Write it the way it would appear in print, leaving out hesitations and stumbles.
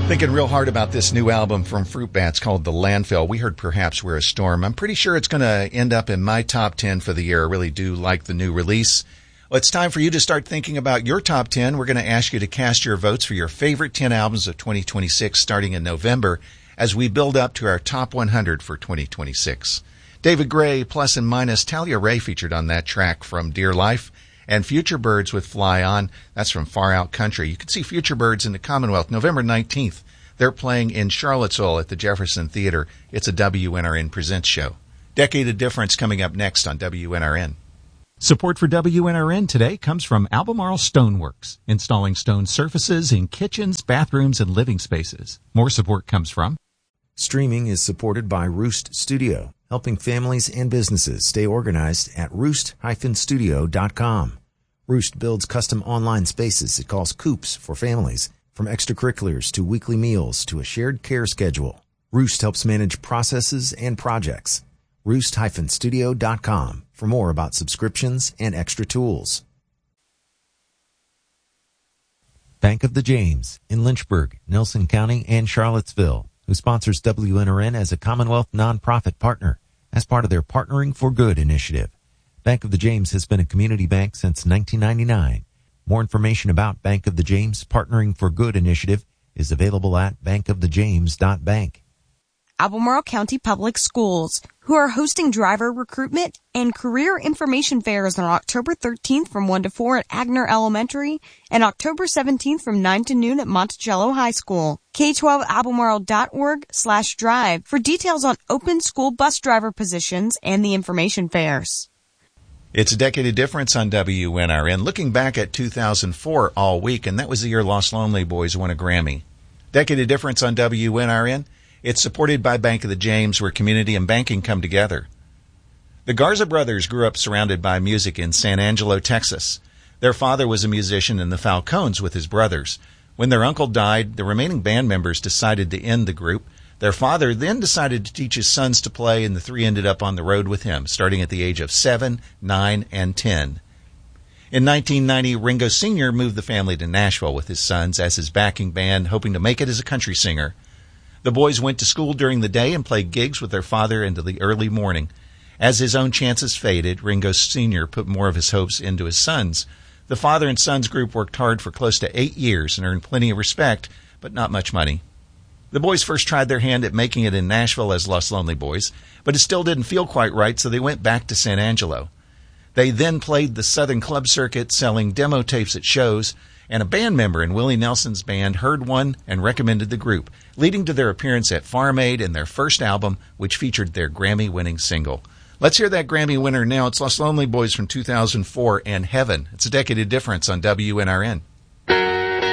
Thinking real hard about this new album from Fruit Bats called The Landfill. We heard Perhaps We're a Storm. I'm pretty sure it's going to end up in my top 10 for the year. I really do like the new release. Well, it's time for you to start thinking about your top 10. We're going to ask you to cast your votes for your favorite 10 albums of 2026 starting in November as we build up to our top 100 for 2026. David Gray, Plus and Minus, Talia Ray featured on that track from Dear Life. And Future Birds with Fly On, that's from Far Out Country. You can see Future Birds in the Commonwealth November 19th. They're playing in Charlottesville at the Jefferson Theater. It's a WNRN Presents show. Decade of Difference coming up next on WNRN. Support for WNRN today comes from Albemarle Stoneworks, installing stone surfaces in kitchens, bathrooms, and living spaces. More support comes from Streaming is supported by Roost Studio, helping families and businesses stay organized at roost-studio.com. Roost builds custom online spaces it calls Coops for families, from extracurriculars to weekly meals to a shared care schedule. Roost helps manage processes and projects. Roost-studio.com for more about subscriptions and extra tools. Bank of the James in Lynchburg, Nelson County, and Charlottesville, who sponsors WNRN as a Commonwealth nonprofit partner as part of their Partnering for Good initiative. Bank of the James has been a community bank since 1999. More information about Bank of the James Partnering for Good initiative is available at bankofthejames.bank. Albemarle County Public Schools, who are hosting driver recruitment and career information fairs on October 13th from 1 to 4 at Agner Elementary and October 17th from 9 to noon at Monticello High School. K12albemarle.org/drive for details on open school bus driver positions and the information fairs. It's a decade of difference on WNRN. Looking back at 2004 all week, and that was the year Los Lonely Boys won a Grammy. Decade of difference on WNRN. It's supported by Bank of the James, where community and banking come together. The Garza brothers grew up surrounded by music in San Angelo, Texas. Their father was a musician in the Falcones with his brothers. When their uncle died, the remaining band members decided to end the group. Their father then decided to teach his sons to play, and the three ended up on the road with him, starting at the age of 7, 9, and 10. In 1990, Ringo Sr. moved the family to Nashville with his sons as his backing band, hoping to make it as a country singer. The boys went to school during the day and played gigs with their father into the early morning. As his own chances faded, Ringo Sr. put more of his hopes into his sons. The father and sons group worked hard for close to 8 years and earned plenty of respect, but not much money. The boys first tried their hand at making it in Nashville as Los Lonely Boys, but it still didn't feel quite right, so they went back to San Angelo. They then played the Southern Club circuit, selling demo tapes at shows, and a band member in Willie Nelson's band heard one and recommended the group, leading to their appearance at Farm Aid and their first album, which featured their Grammy-winning single. Let's hear that Grammy winner now. It's Los Lonely Boys from 2004 and Heaven. It's a decade of difference on WNRN.